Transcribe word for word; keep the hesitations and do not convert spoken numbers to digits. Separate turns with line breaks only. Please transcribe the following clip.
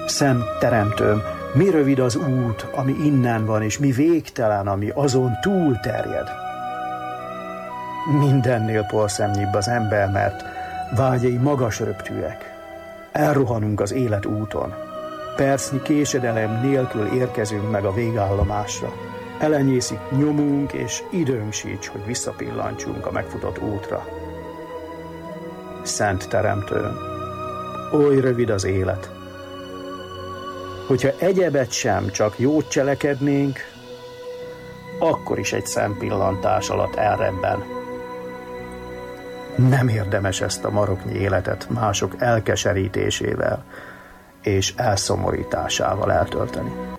Szent Teremtőm, mi rövid az út, ami innen van, és mi végtelen, ami azon túl terjed. Mindennél porszemnyibb az ember, mert vágyai magas röptűek. Elrohanunk az élet úton. Percnyi késedelem nélkül érkezünk meg a végállomásra. Elenyészik nyomunk, és időnk sincs, hogy visszapillantsunk a megfutott útra. Szent Teremtőm, oly rövid az élet. Hogyha egyebet sem, csak jót cselekednénk, akkor is egy szempillantás alatt elrebben. Nem érdemes ezt a maroknyi életet mások elkeserítésével és elszomorításával eltölteni.